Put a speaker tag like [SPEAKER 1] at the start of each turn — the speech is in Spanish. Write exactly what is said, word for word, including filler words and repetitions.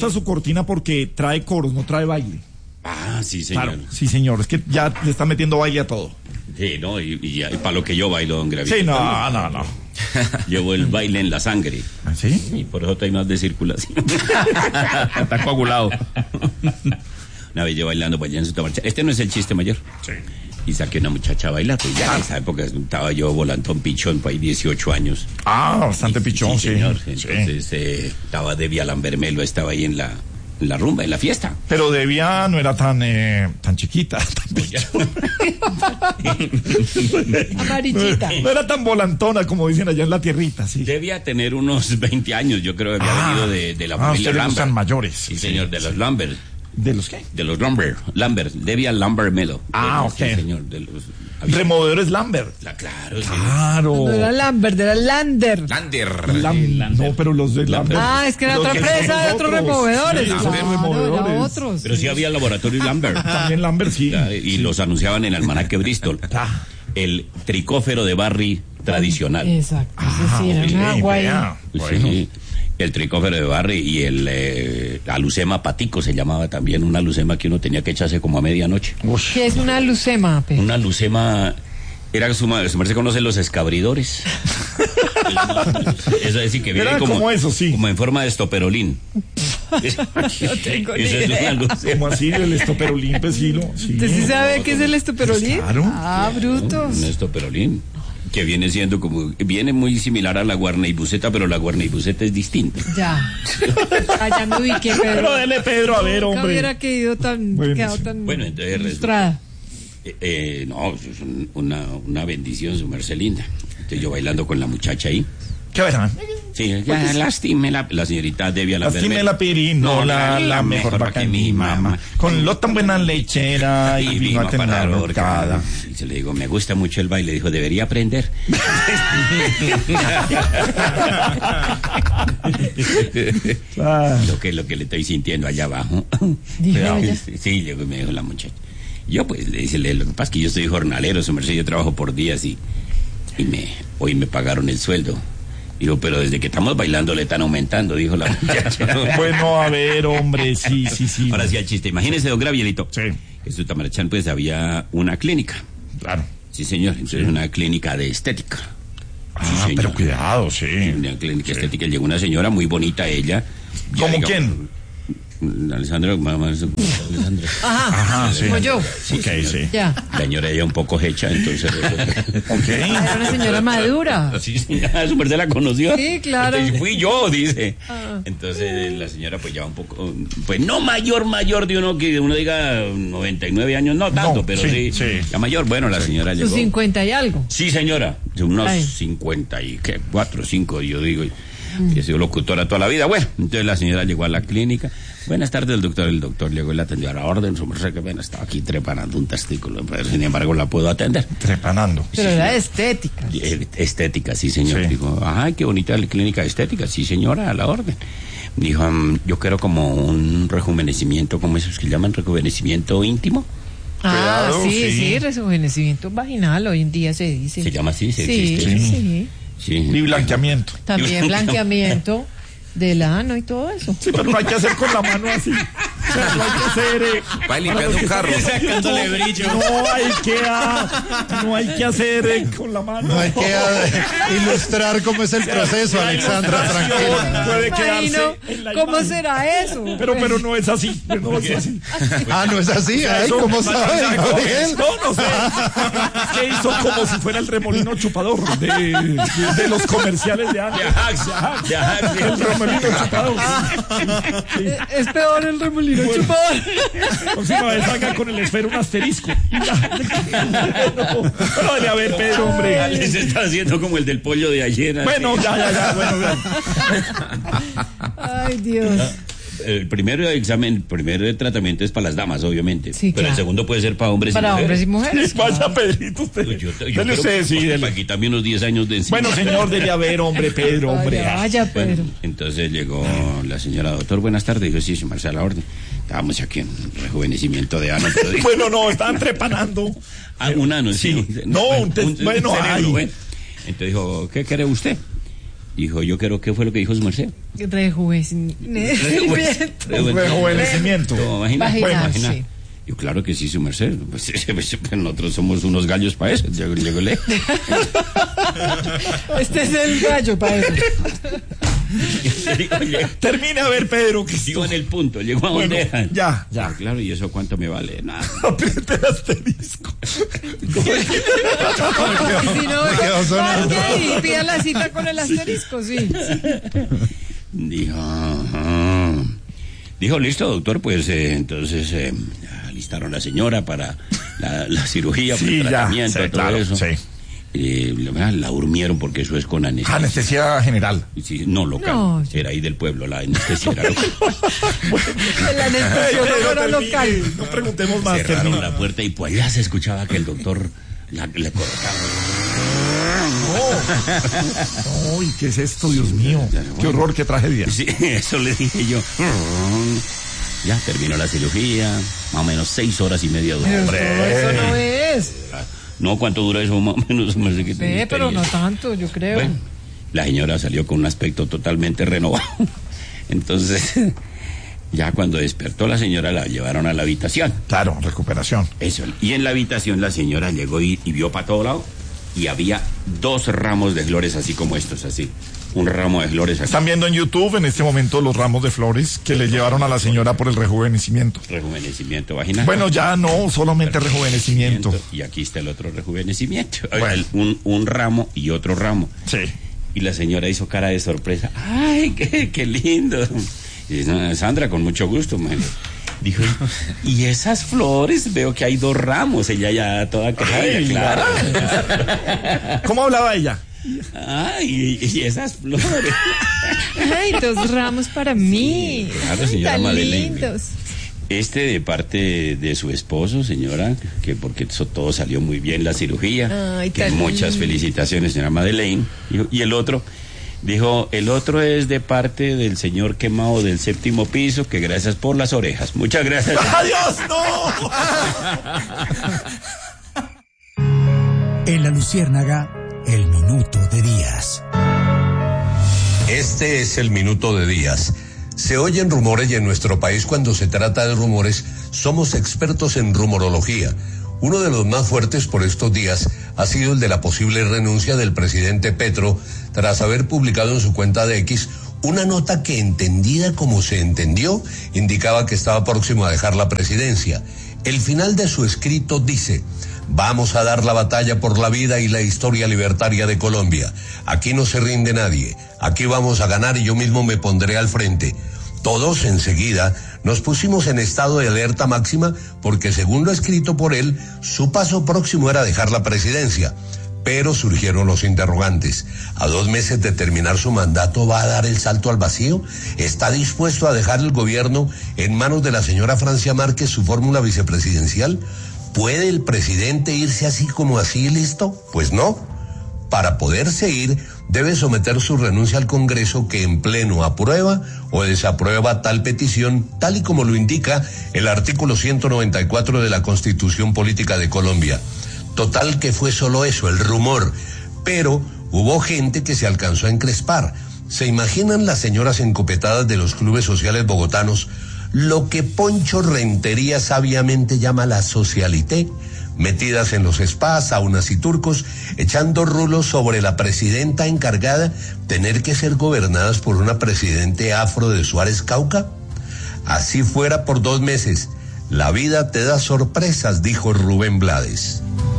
[SPEAKER 1] gusta su cortina porque trae coros, no trae baile.
[SPEAKER 2] Ah, sí, señor.
[SPEAKER 1] Claro, sí, señor, es que ya le está metiendo baile a todo.
[SPEAKER 2] Sí, no, y, y, y para lo que yo bailo, don Gravito.
[SPEAKER 1] Sí, no, no, no.
[SPEAKER 2] Llevo el baile en la sangre.
[SPEAKER 1] ¿Ah, sí?
[SPEAKER 2] Y por eso hay más de circulación.
[SPEAKER 1] Está coagulado.
[SPEAKER 2] Una vez yo bailando pues allá en Santa Marcha. Este no es el chiste mayor.
[SPEAKER 1] Sí.
[SPEAKER 2] Y saqué una muchacha a bailar, pues ya en esa época estaba yo volantón pichón, pues ahí dieciocho años.
[SPEAKER 1] Ah, bastante pichón, sí.
[SPEAKER 2] Señor.
[SPEAKER 1] Sí.
[SPEAKER 2] Entonces eh, estaba Debbie Lambermelo, estaba ahí en la, en la rumba, en la fiesta.
[SPEAKER 1] Pero Devia no era tan eh, tan chiquita, tan pichón.
[SPEAKER 3] Amarillita.
[SPEAKER 1] No era tan volantona como dicen allá en la tierrita, sí.
[SPEAKER 2] Debía tener unos veinte años, yo creo que había
[SPEAKER 1] Ah,
[SPEAKER 2] venido de, de la
[SPEAKER 1] ah,
[SPEAKER 2] familia
[SPEAKER 1] ustedes
[SPEAKER 2] Lambert.
[SPEAKER 1] gustan mayores.
[SPEAKER 2] Sí,
[SPEAKER 1] Sí,
[SPEAKER 2] señor, de
[SPEAKER 1] sí.
[SPEAKER 2] los Lambert.
[SPEAKER 1] ¿De los qué?
[SPEAKER 2] De los Lambert. Lambert, Debia Lambermelo.
[SPEAKER 1] Ah,
[SPEAKER 2] De-
[SPEAKER 1] ok.
[SPEAKER 2] Sí, señor, de los...
[SPEAKER 1] Removedores Lambert.
[SPEAKER 2] La, claro, sí.
[SPEAKER 1] Claro.
[SPEAKER 3] No era Lambert, era Lander.
[SPEAKER 4] Lander.
[SPEAKER 1] Lam- No, pero los de Lambert.
[SPEAKER 3] Ah, es que era
[SPEAKER 1] Los
[SPEAKER 3] otra
[SPEAKER 1] que
[SPEAKER 3] empresa
[SPEAKER 1] son
[SPEAKER 3] de otros
[SPEAKER 1] otros.
[SPEAKER 3] removedores.
[SPEAKER 1] Sí,
[SPEAKER 3] Claro,
[SPEAKER 1] son
[SPEAKER 3] era
[SPEAKER 1] removedores.
[SPEAKER 3] otros.
[SPEAKER 2] Pero sí había laboratorio Lambert.
[SPEAKER 1] También Lambert, sí.
[SPEAKER 2] Ah, Y los anunciaban en el almanaque Bristol.
[SPEAKER 1] Ah.
[SPEAKER 2] El tricófero de Barry tradicional.
[SPEAKER 3] Exacto, ese sí, era
[SPEAKER 1] ok,
[SPEAKER 3] un agua ahí.
[SPEAKER 1] vea. Bueno.
[SPEAKER 2] Sí, el tricófero de Barry y el eh, alucema patico se llamaba también, una alucema que uno tenía que echarse como a medianoche.
[SPEAKER 1] Ush.
[SPEAKER 3] ¿Qué es una lucema, Pe?
[SPEAKER 2] Una alucema era su madre, su merced conoce los escabridores. Eso es decir que viene
[SPEAKER 1] Era
[SPEAKER 2] como,
[SPEAKER 1] como eso, sí.
[SPEAKER 2] como en forma de estoperolín.
[SPEAKER 3] No tengo ni
[SPEAKER 2] Eso es una
[SPEAKER 3] idea.
[SPEAKER 1] Como
[SPEAKER 2] alucema.
[SPEAKER 1] así, el estoperolín, pues sí, lo- sí.
[SPEAKER 3] ¿Usted sí sabe qué es el estoperolín?
[SPEAKER 1] Claro.
[SPEAKER 3] Ah, brutos.
[SPEAKER 2] Un estoperolín. Que viene siendo como, viene muy similar a la guarneibuseta, pero la guarneibuseta es distinta.
[SPEAKER 3] Ya. Ah, ya me ubiqué, Pedro.
[SPEAKER 1] Pero dele, Pedro, a ver,
[SPEAKER 3] Nunca
[SPEAKER 1] hombre.
[SPEAKER 3] hubiera quedado tan,
[SPEAKER 1] Bueno,
[SPEAKER 3] quedado
[SPEAKER 1] sí.
[SPEAKER 3] tan
[SPEAKER 2] Bueno, entonces resulta-
[SPEAKER 3] ilustrada.
[SPEAKER 2] Eh, eh, no, es un- una, una bendición, su merced linda. Entonces yo bailando con la muchacha ahí.
[SPEAKER 1] ¿Qué verán?
[SPEAKER 2] Sí, ya, lastime la, la señorita Debia la
[SPEAKER 1] Lastime la Piri, no la, la mejor vaca que mi mamá. Con lo tan buena lechera y vino a tener la horcada.
[SPEAKER 2] Y se le digo, me gusta mucho el baile. Dijo, debería aprender.
[SPEAKER 1] Ah,
[SPEAKER 2] lo que lo que le estoy sintiendo allá abajo.
[SPEAKER 3] Dígalo ya.
[SPEAKER 2] Sí, sí, luego me dijo la muchacha. Yo pues le dice, lo que pasa es que yo soy jornalero, su merced, yo trabajo por días y, y me hoy me pagaron el sueldo. Digo, pero desde que estamos bailando le están aumentando, dijo la muchacha.
[SPEAKER 1] bueno, a ver, hombre, sí, sí, sí.
[SPEAKER 2] Ahora sí el chiste. Imagínese, don Gravielito.
[SPEAKER 1] Sí.
[SPEAKER 2] Que en Sutamarachán pues había una clínica.
[SPEAKER 1] Claro.
[SPEAKER 2] Sí, señor. Entonces una clínica de estética.
[SPEAKER 1] Ah,
[SPEAKER 2] Sí, señor.
[SPEAKER 1] pero cuidado, sí.
[SPEAKER 2] Una clínica estética. Llegó una señora muy bonita, ella. Ya,
[SPEAKER 1] ¿Cómo
[SPEAKER 2] digamos,
[SPEAKER 1] quién?
[SPEAKER 2] Alessandra, mamá, Alessandra.
[SPEAKER 3] Ajá,
[SPEAKER 1] Ajá, sí.
[SPEAKER 3] como yo.
[SPEAKER 2] Sí,
[SPEAKER 1] Ok,
[SPEAKER 2] señor.
[SPEAKER 1] sí.
[SPEAKER 3] Ya.
[SPEAKER 2] La señora ella un poco hecha, entonces.
[SPEAKER 1] Ok.
[SPEAKER 3] Era una señora madura.
[SPEAKER 2] Sí, sí, ya, su merced la conoció.
[SPEAKER 3] Sí, claro.
[SPEAKER 2] Entonces, fui yo, dice.
[SPEAKER 3] Ah.
[SPEAKER 2] Entonces la señora pues ya un poco, pues no mayor, mayor de uno que uno diga noventa y nueve años, no tanto,
[SPEAKER 1] No,
[SPEAKER 2] pero
[SPEAKER 1] sí,
[SPEAKER 2] sí,
[SPEAKER 1] sí.
[SPEAKER 2] ya mayor. Bueno, la señora
[SPEAKER 3] Sus
[SPEAKER 2] llegó.
[SPEAKER 3] cincuenta y algo.
[SPEAKER 2] Sí, señora, de unos
[SPEAKER 3] Ay.
[SPEAKER 2] cincuenta y qué, cuatro, cinco, yo digo. y- y He sido locutora toda la vida. Bueno, entonces la señora llegó a la clínica. Buenas tardes, el doctor. El doctor llegó y la atendió a la orden. Su merced, que bueno, estaba aquí trepanando un testículo, pero sin embargo la puedo atender.
[SPEAKER 1] Trepanando.
[SPEAKER 3] Pero era de estética.
[SPEAKER 2] Eh, Estética, sí, señor.
[SPEAKER 1] Sí.
[SPEAKER 2] Dijo, ay, qué bonita la clínica estética. Sí, señora, a la orden. Dijo, mm, yo quiero como un rejuvenecimiento, como esos que llaman rejuvenecimiento íntimo.
[SPEAKER 3] Ah,
[SPEAKER 1] Cuidado,
[SPEAKER 3] sí,
[SPEAKER 1] sí.
[SPEAKER 3] sí, rejuvenecimiento vaginal hoy en día se dice.
[SPEAKER 2] Se llama así, se
[SPEAKER 3] Sí,
[SPEAKER 2] existe.
[SPEAKER 3] sí.
[SPEAKER 2] Sí.
[SPEAKER 1] Y blanqueamiento.
[SPEAKER 3] También blanqueamiento del ano y todo eso.
[SPEAKER 1] Sí, pero no hay que hacer con la mano así. O sea, no hay que hacer. Eh,
[SPEAKER 4] Va limpiando un carro.
[SPEAKER 1] sacándole brillo. No hay que, ah, no hay que hacer eh, con la mano.
[SPEAKER 5] No hay que eh, ilustrar cómo es el proceso, Alexandra, tranquila.
[SPEAKER 1] Puede
[SPEAKER 3] Me
[SPEAKER 1] quedarse
[SPEAKER 3] imagino
[SPEAKER 1] en la
[SPEAKER 3] cómo
[SPEAKER 1] imagen.
[SPEAKER 3] será eso.
[SPEAKER 1] Pero, pero no es así. No es así.
[SPEAKER 5] Ah, no es así. Ay,
[SPEAKER 1] Eso-
[SPEAKER 5] ¿cómo sabe, Gabriel?
[SPEAKER 1] No, no sé. Es que hizo como si fuera el remolino chupador de, de, de los comerciales de antes.
[SPEAKER 2] De Ajax, de Ajax,
[SPEAKER 1] El remolino chupador. Sí.
[SPEAKER 3] Eh, Es peor el remolino chupador.
[SPEAKER 1] Próxima vez salga con el esfero un asterisco. No, pero debe haber, Pedro, hombre.
[SPEAKER 2] Les está haciendo como el del pollo de ayer. así.
[SPEAKER 1] Bueno, ya, ya, ya. Bueno, ya.
[SPEAKER 3] Ay, Dios.
[SPEAKER 2] El primer examen, el primer tratamiento es para las damas, obviamente.
[SPEAKER 3] Sí,
[SPEAKER 2] pero
[SPEAKER 3] claro.
[SPEAKER 2] el segundo puede ser para hombres
[SPEAKER 3] Para
[SPEAKER 2] y mujeres.
[SPEAKER 3] hombres y mujeres.
[SPEAKER 1] Vaya, Pedrito, usted.
[SPEAKER 2] Pues yo, yo
[SPEAKER 1] Dele
[SPEAKER 2] creo
[SPEAKER 1] usted,
[SPEAKER 2] que-
[SPEAKER 1] sí, dele.
[SPEAKER 2] Para quitarme unos diez años de encima.
[SPEAKER 1] Bueno, señor, debe haber, hombre, Pedro, hombre.
[SPEAKER 3] Vaya, vaya,
[SPEAKER 2] Bueno,
[SPEAKER 3] Pedro.
[SPEAKER 2] entonces llegó la señora, doctor, buenas tardes. Dijo, sí, su merced, a la orden. Estábamos aquí en rejuvenecimiento de ano. Pero dijo,
[SPEAKER 1] Bueno, no, están trepanando.
[SPEAKER 2] ah, un ano, sí.
[SPEAKER 1] No, un te- bueno,
[SPEAKER 2] cerebro,
[SPEAKER 1] ay.
[SPEAKER 2] bueno. Entonces dijo, ¿qué quiere usted? Dijo, yo creo que fue lo que dijo su merced.
[SPEAKER 3] Rejuvenecimiento.
[SPEAKER 1] Rejuvenecimiento.
[SPEAKER 2] Imagina,
[SPEAKER 3] Vaginal,
[SPEAKER 2] imagina.
[SPEAKER 3] sí.
[SPEAKER 2] Yo, claro que sí, su merced. Pues, nosotros somos unos gallos para eso. Llegó, llegó le.
[SPEAKER 3] Este es el gallo para eso.
[SPEAKER 1] Termina a ver, Pedro, que
[SPEAKER 2] Llegó en el punto, llegó a
[SPEAKER 1] bueno,
[SPEAKER 2] donde era.
[SPEAKER 1] ya,
[SPEAKER 2] Ya,
[SPEAKER 1] ya.
[SPEAKER 2] claro, ¿y eso cuánto me vale? Nada.
[SPEAKER 1] Apriete el asterisco.
[SPEAKER 3] Si no,
[SPEAKER 5] Me quedó sonando.
[SPEAKER 3] vaya y pida la cita con el asterisco, sí.
[SPEAKER 2] Dijo, ajá. Dijo, listo, doctor, pues eh, entonces eh, alistaron a la señora para la, la cirugía, para
[SPEAKER 1] Sí,
[SPEAKER 2] el
[SPEAKER 1] ya,
[SPEAKER 2] tratamiento,
[SPEAKER 1] sí,
[SPEAKER 2] todo
[SPEAKER 1] claro,
[SPEAKER 2] eso.
[SPEAKER 1] sí.
[SPEAKER 2] Eh, la, la durmieron porque eso es con anestesia.
[SPEAKER 1] Anestesia general.
[SPEAKER 2] Sí, no local,
[SPEAKER 3] No,
[SPEAKER 2] era ahí del pueblo, la anestesia era local.
[SPEAKER 3] El anestesiólogo era local.
[SPEAKER 1] No preguntemos más.
[SPEAKER 2] Cerraron
[SPEAKER 1] termina.
[SPEAKER 2] la puerta y pues allá se escuchaba que el doctor la, le cortaba.
[SPEAKER 1] Uy, ¿qué es esto, Dios mío? Qué horror, qué tragedia.
[SPEAKER 2] Sí, eso le dije yo. Ya terminó la cirugía, más o menos seis horas y media duró.
[SPEAKER 3] Pero todo eso no es.
[SPEAKER 2] No, ¿cuánto duró eso? Más o menos. No sé qué
[SPEAKER 3] Ve, pero no tanto, yo creo.
[SPEAKER 2] Bueno, la señora salió con un aspecto totalmente renovado. Entonces, ya cuando despertó la señora la llevaron a la habitación.
[SPEAKER 1] Claro, recuperación.
[SPEAKER 2] Eso. Y en la habitación la señora llegó y, y vio para todo lado y había dos ramos de flores así como estos, así. Un ramo de flores así.
[SPEAKER 1] Están viendo en YouTube en este momento los ramos de flores que le llevaron a la señora por el rejuvenecimiento.
[SPEAKER 2] Rejuvenecimiento vaginal.
[SPEAKER 1] Bueno, ya no, solamente rejuvenecimiento.
[SPEAKER 2] Y aquí está el otro rejuvenecimiento.
[SPEAKER 1] Bueno.
[SPEAKER 2] El- un, un ramo y otro ramo.
[SPEAKER 1] Sí.
[SPEAKER 2] Y la señora hizo cara de sorpresa. ¡Ay, qué, qué lindo! Y dice, "No, Sandra, con mucho gusto, man". Dijo, y esas flores, veo que hay dos ramos. Ella ya toda querida,
[SPEAKER 1] Ay,
[SPEAKER 2] claro.
[SPEAKER 1] ¿Cómo hablaba ella?
[SPEAKER 2] Ay, y, y esas flores.
[SPEAKER 3] Ay, dos ramos para mí.
[SPEAKER 2] Claro,
[SPEAKER 3] Ay,
[SPEAKER 2] señora
[SPEAKER 3] tan
[SPEAKER 2] Madeleine.
[SPEAKER 3] lindos.
[SPEAKER 2] Este de parte de su esposo, señora, que porque eso todo salió muy bien, la cirugía.
[SPEAKER 3] Ay,
[SPEAKER 2] que
[SPEAKER 3] tan
[SPEAKER 2] muchas
[SPEAKER 3] lindo.
[SPEAKER 2] felicitaciones, señora Madeleine. Dijo, y el otro, dijo, el otro es de parte del señor quemado del séptimo piso, que gracias por las orejas. Muchas gracias.
[SPEAKER 1] ¡Adiós! ¡No!
[SPEAKER 4] En la Luciérnaga, el minuto de Díaz.
[SPEAKER 6] Este es el minuto de Díaz. Se oyen rumores y en nuestro país cuando se trata de rumores somos expertos en rumorología. Uno de los más fuertes por estos días ha sido el de la posible renuncia del presidente Petro tras haber publicado en su cuenta de X una nota que, entendida como se entendió, indicaba que estaba próximo a dejar la presidencia. El final de su escrito dice: vamos a dar la batalla por la vida y la historia libertaria de Colombia. Aquí no se rinde nadie. Aquí vamos a ganar y yo mismo me pondré al frente. Todos enseguida nos pusimos en estado de alerta máxima porque, según lo escrito por él, su paso próximo era dejar la presidencia. Pero surgieron los interrogantes. ¿A dos meses de terminar su mandato va a dar el salto al vacío? ¿Está dispuesto a dejar el gobierno en manos de la señora Francia Márquez, su fórmula vicepresidencial? ¿Puede el presidente irse así como así, listo? Pues no. Para poderse ir, debe someter su renuncia al Congreso, que en pleno aprueba o desaprueba tal petición, tal y como lo indica el artículo ciento noventa y cuatro de la Constitución Política de Colombia. Total que fue solo eso, el rumor. Pero hubo gente que se alcanzó a encrespar. ¿Se imaginan las señoras encopetadas de los clubes sociales bogotanos lo que Poncho Rentería sabiamente llama la socialité? Metidas en los spas, saunas y turcos, echando rulos sobre la presidenta encargada, tener que ser gobernadas por una presidente afro de Suárez Cauca. Así fuera por dos meses. La vida te da sorpresas, dijo Rubén Blades.